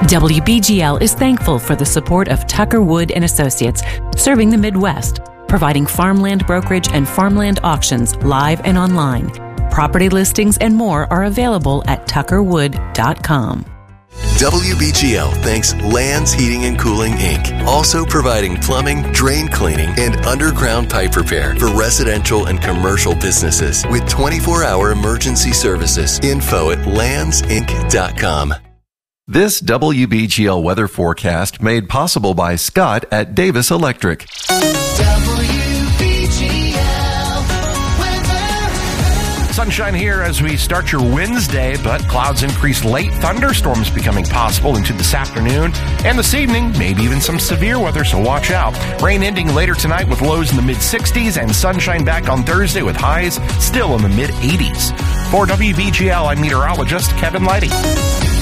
WBGL is thankful for the support of Tucker Wood & Associates, serving the Midwest, providing farmland brokerage and farmland auctions live and online. Property listings and more are available at tuckerwood.com. WBGL thanks Lands Heating and Cooling, Inc., also providing plumbing, drain cleaning, and underground pipe repair for residential and commercial businesses with 24-hour emergency services. Info at landsinc.com. This WBGL weather forecast made possible by Scott at Davis Electric. Sunshine here as we start your Wednesday, but clouds increase late, thunderstorms becoming possible into this afternoon and this evening, maybe even some severe weather, so watch out. Rain ending later tonight with lows in the mid-60s and sunshine back on Thursday with highs still in the mid-80s. For WBGL, I'm meteorologist Kevin Leidy.